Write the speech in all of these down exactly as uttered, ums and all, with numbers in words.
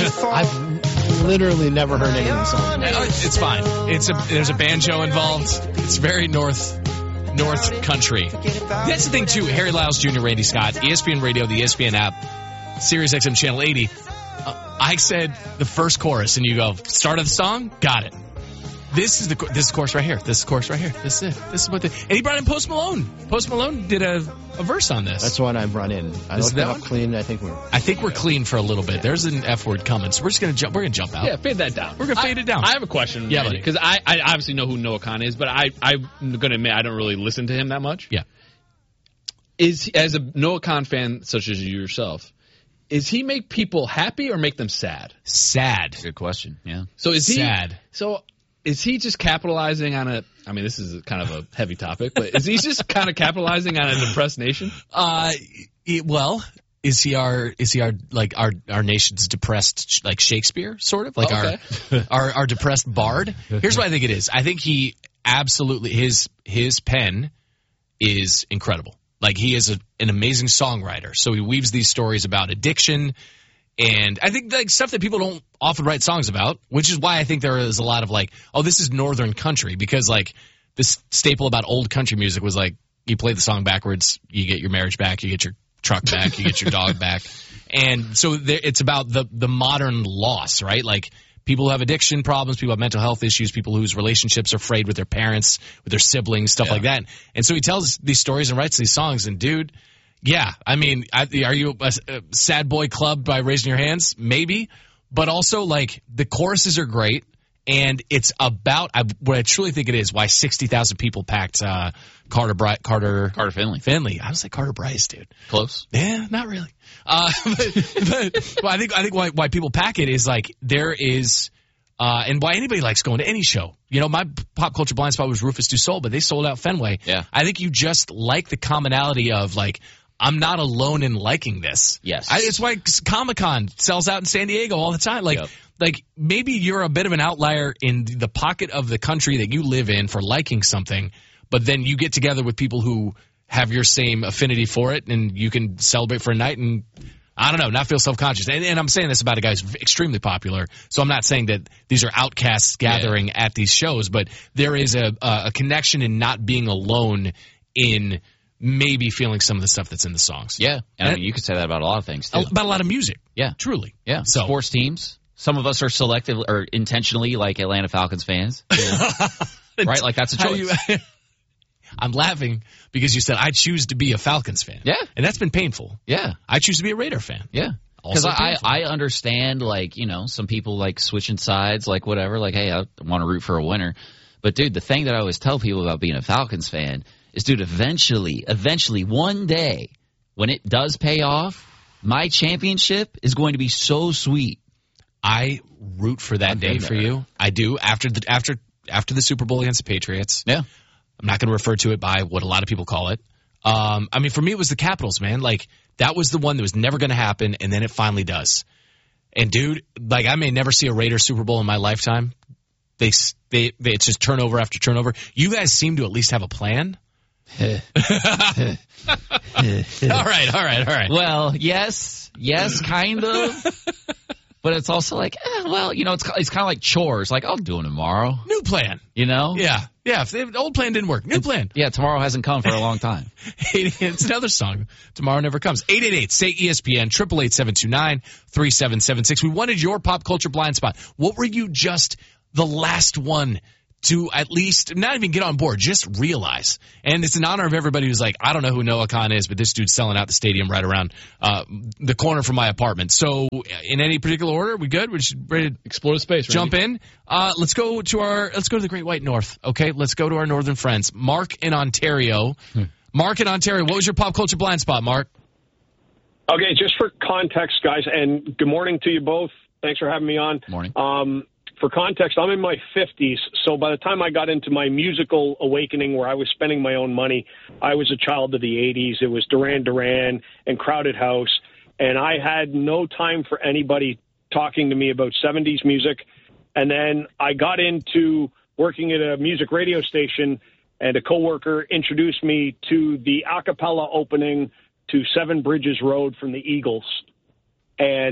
I've literally never heard any of these songs. It's fine. It's a there's a banjo involved. It's very north north country. That's the thing too. Harry Lyles Junior, Randy Scott, E S P N Radio, the E S P N app, Sirius X M Channel eighty. Uh, I said the first chorus, and you go, start of the song, got it. This is the this is the chorus right here. This is the chorus right here. This is it. This is what the and he brought in Post Malone. Post Malone did a, a verse on this. That's one I've run in. I looked that up clean. I think we're I think we're clean for a little bit. Yeah. There's an F word coming, so we're just gonna jump. We're gonna jump out. Yeah, fade that down. We're gonna fade I, it down. I have a question. Yeah, because I, I obviously know who Noah Khan is, but I I'm gonna admit I don't really listen to him that much. Yeah. Is as a Noah Khan fan such as you yourself, is he make people happy or make them sad? Sad. Good question. Yeah. So is he sad? So. Is he just capitalizing on a, I mean, this is kind of a heavy topic, but is he just kind of capitalizing on a depressed nation? Uh, it, well, is he our, is he our, like, our, our nation's depressed, like Shakespeare, sort of? Like oh, okay. our, our, our depressed bard? Here's what I think it is. I think he absolutely, his, his pen is incredible. Like, he is a, an amazing songwriter. So he weaves these stories about addiction, and I think like stuff that people don't often write songs about, which is why I think there is a lot of like, oh, this is Northern country, because like this staple about old country music was like, you play the song backwards, you get your marriage back, you get your truck back, you get your dog back. And so there, it's about the, the modern loss, right? Like people who have addiction problems, people who have mental health issues, people whose relationships are frayed with their parents, with their siblings, stuff yeah. like that. And so he tells these stories and writes these songs, and dude, yeah, I mean, I, are you a, a sad boy club by raising your hands? Maybe. But also, like, the choruses are great, and it's about I, what I truly think it is, why sixty thousand people packed uh, Carter Bri- Carter Carter Finley. Finley. I was like Carter Bryce, dude. Close. Yeah, not really. Uh, but, but well, I think I think why, why people pack it is, like, there is uh, – and why anybody likes going to any show. You know, my pop culture blind spot was Rufus Du Sol, but they sold out Fenway. Yeah. I think you just like the commonality of, like – I'm not alone in liking this. Yes. I, it's why Comic-Con sells out in San Diego all the time. Like, yep. like maybe you're a bit of an outlier in the pocket of the country that you live in for liking something, but then you get together with people who have your same affinity for it, and you can celebrate for a night and, I don't know, not feel self-conscious. And, and I'm saying this about a guy who's extremely popular, so I'm not saying that these are outcasts gathering yeah. at these shows, but there is a, a connection in not being alone in maybe feeling some of the stuff that's in the songs. Yeah. And I mean, you could say that about a lot of things, too. About a lot of music. Yeah. Truly. Yeah. So, sports teams. Some of us are selective or intentionally like Atlanta Falcons fans. Right? Like, that's a choice. You, I'm laughing because you said, I choose to be a Falcons fan. Yeah. And that's been painful. Yeah. I choose to be a Raider fan. Yeah. Because I, I understand, like, you know, some people like switching sides, like whatever. Like, hey, I want to root for a winner. But, dude, the thing that I always tell people about being a Falcons fan is, dude, eventually, eventually, one day, when it does pay off, my championship is going to be so sweet. I root for that I've day for you. I do. After the after after the Super Bowl against the Patriots. Yeah. I'm not going to refer to it by what a lot of people call it. Um, I mean, for me, it was the Capitals, man. Like, that was the one that was never going to happen, and then it finally does. And, dude, like, I may never see a Raiders Super Bowl in my lifetime. They, they, they it's just turnover after turnover. You guys seem to at least have a plan. all right, all right, all right. Well, yes, yes, kind of. But it's also like, eh, well, you know, it's it's kind of like chores. Like, I'll do them tomorrow. New plan. You know? Yeah, yeah. If the old plan didn't work, new plan. Yeah, tomorrow hasn't come for a long time. It's another song. Tomorrow never comes. eight eight eight, say E S P N, eight eight eight, seven two nine, three seven seven six. We wanted your pop culture blind spot. What were you just the last one to at least not even get on board, just realize? And it's in honor of everybody who's like, I don't know who Noah Khan is, but this dude's selling out the stadium right around uh, the corner from my apartment. So in any particular order, we good? We're just ready to explore the space, jump Randy. in. Uh, let's go to our, let's go to the Great White North. Okay, let's go to our northern friends. Mark in Ontario. Hmm. Mark in Ontario, what was your pop culture blind spot, Mark? Okay, just for context, guys, and good morning to you both. Thanks for having me on. Morning. Um, For context, I'm in my fifties, so by the time I got into my musical awakening where I was spending my own money, I was a child of the eighties. It was Duran Duran and Crowded House, and I had no time for anybody talking to me about seventies music. And then I got into working at a music radio station, and a coworker introduced me to the a cappella opening to Seven Bridges Road from the Eagles. And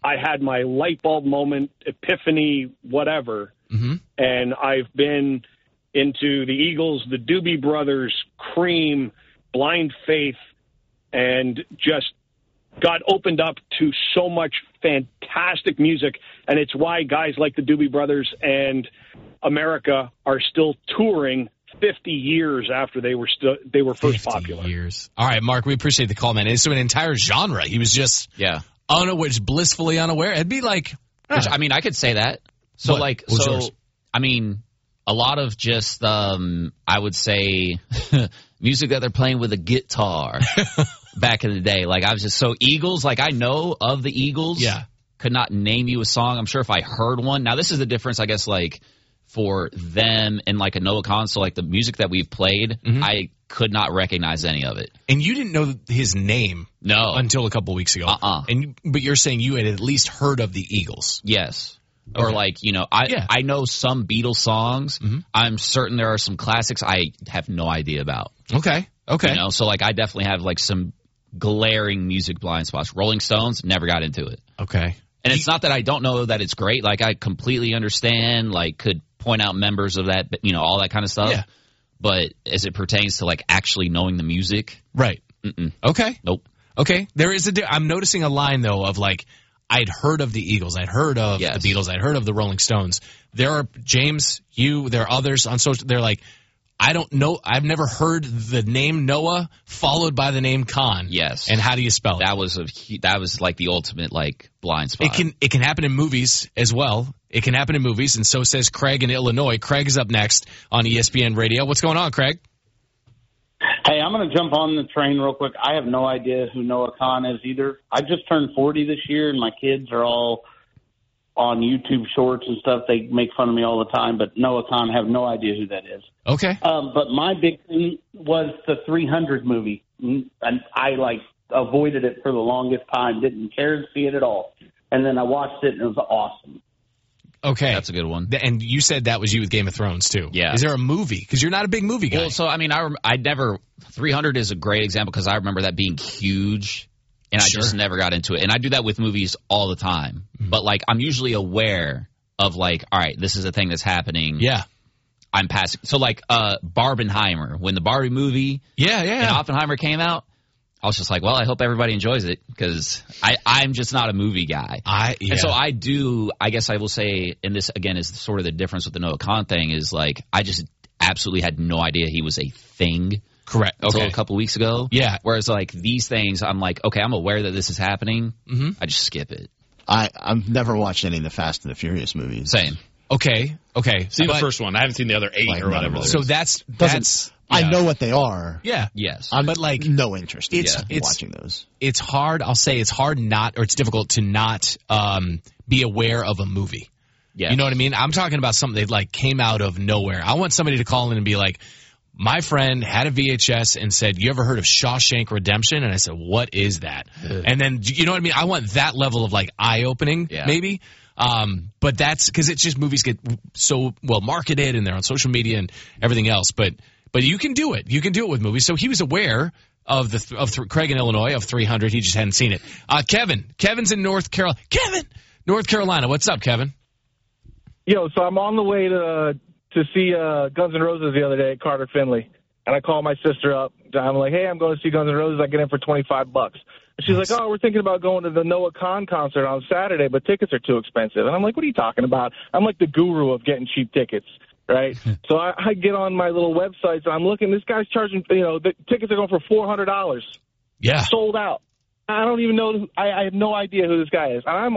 I had my light bulb moment, epiphany, whatever. Mm-hmm. And I've been into the Eagles, the Doobie Brothers, Cream, Blind Faith, and just got opened up to so much fantastic music. And it's why guys like the Doobie Brothers and America are still touring fifty years after they were still they were first popular. Years. All right, Mark, we appreciate the call, man. It's an entire genre. He was just Yeah. unaware, just blissfully unaware. It'd be like, Which, I mean, I could say that. So, What? like, What was so, yours? I mean, a lot of just, um, I would say, music that they're playing with a guitar back in the day. Like, I was just so Eagles, like, I know of the Eagles. Yeah. Could not name you a song. I'm sure if I heard one. Now, this is the difference, I guess, like, for them and, like, a Noah Khan. So, like, the music that we've played, Mhm. I could not recognize any of it. and you didn't know his name No. until a couple weeks ago. Uh-uh. And you- but you're saying you had at least heard of the Eagles. Yes. Or Okay. like, you know, I Yeah. I know some Beatles songs. Mhm. I'm certain there are some classics I have no idea about. Okay. Okay. You know, so like I definitely have like some glaring music blind spots. Rolling Stones, never got into it. Okay. And it's not that I don't know that it's great. Like I completely understand, like could point out members of that, you know, all that kind of stuff. Yeah. But as it pertains to like actually knowing the music, Right. mm-mm, Okay. nope. Okay. There is a. Di- I'm noticing a line though of like I'd heard of the Eagles, I'd heard of Yes. the Beatles, I'd heard of the Rolling Stones. There are James, you, there are others on social. They're like, I don't know. I've never heard the name Noah followed by the name Khan. Yes. And how do you spell it? That was a hu- that was like the ultimate like blind spot. It can it can happen in movies as well. It can happen in movies, and so says Craig in Illinois. Craig is up next on E S P N Radio. What's going on, Craig? Hey, I'm going to jump on the train real quick. I have no idea who Noah Khan is either. I just turned forty this year, and my kids are all on YouTube Shorts and stuff. They make fun of me all the time, but Noah Khan, I have no idea who that is. Okay. Um, but my big thing was the three hundred movie, and I like avoided it for the longest time. Didn't care to see it at all, and then I watched it, and it was awesome. Okay. That's a good one. Th- And you said that was you with Game of Thrones too. Yeah. Is there a movie? Because you're not a big movie guy. Well, so I mean, I rem- I never three hundred is a great example because I remember that being huge, and I Sure. just never got into it. And I do that with movies all the time. Mm-hmm. But like, I'm usually aware of like, all right, this is a thing that's happening. yeah. I'm passing. So like, uh, Barbenheimer, when the Barbie movie Yeah. Yeah. and yeah. Oppenheimer came out, I was just like, well, I hope everybody enjoys it because I I'm just not a movie guy. I yeah. And so I do, I guess I will say, and this again is sort of the difference with the Noah Khan thing is like, I just absolutely had no idea he was a thing correct. until Okay. a couple weeks ago. Yeah. Whereas like these things, I'm like, okay, I'm aware that this is happening. Mm-hmm. I just skip it. I, I've never watched any of the Fast and the Furious movies. Same. Okay. Okay. See the But- first one. I haven't seen the other eight Like, or whatever. none of So those. that's Doesn't- that's I yeah. know what they are. Yeah. Yes. I'm But, like, no interest in it's- it's- watching those. It's hard. I'll say it's hard not, or it's difficult to not um, be aware of a movie. Yes. You know what I mean? I'm talking about something that like came out of nowhere. I want somebody to call in and be like, my friend had a V H S and said, you ever heard of Shawshank Redemption? And I said, what is that? And then, you know what I mean? I want that level of like eye-opening, Yeah. maybe. Um, but that's because it's just movies get so well marketed and they're on social media and everything else. But but you can do it. You can do it with movies. So he was aware of the of th- Craig in Illinois of three hundred. He just hadn't seen it. Uh, Kevin, Kevin's in North Carolina. Kevin, North Carolina. What's up, Kevin? Yo, so I'm on the way to to see uh, Guns N' Roses the other day at Carter Finley, and I call my sister up. I'm like, hey, I'm going to see Guns N' Roses. I get in for twenty-five bucks. And she's Nice. like, oh, we're thinking about going to the Noah Khan concert on Saturday, but tickets are too expensive. And I'm like, what are you talking about? I'm like the guru of getting cheap tickets, right? So I, I get on my little websites, and I'm looking. This guy's charging, you know, the tickets are going for four hundred dollars. Yeah. Sold out. I don't even know. I, I have no idea who this guy is. And I'm